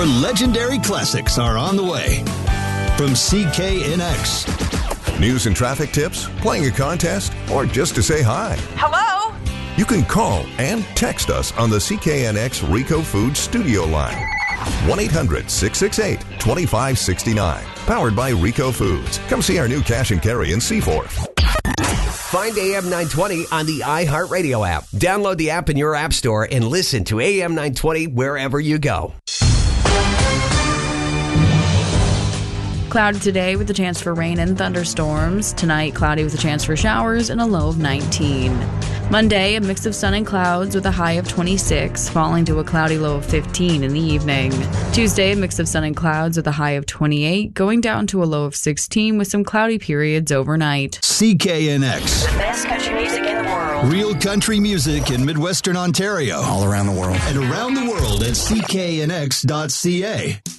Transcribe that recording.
Your legendary classics are on the way. From CKNX. News and traffic tips, playing a contest, or just to say hi. Hello? You can call and text us on the CKNX Rico Foods studio line. 1-800-668-2569. Powered by Rico Foods. Come see our new cash and carry in Seaforth. Find AM 920 on the iHeartRadio app. Download the app in your app store and listen to AM 920 wherever you go. Cloudy today with a chance for rain and thunderstorms. Tonight, cloudy with a chance for showers and a low of 19. Monday, a mix of sun and clouds with a high of 26, falling to a cloudy low of 15 in the evening. Tuesday, a mix of sun and clouds with a high of 28, going down to a low of 16 with some cloudy periods overnight. CKNX. The best country music in the world. Real country music in Midwestern Ontario. All around the world. And around the world at cknx.ca.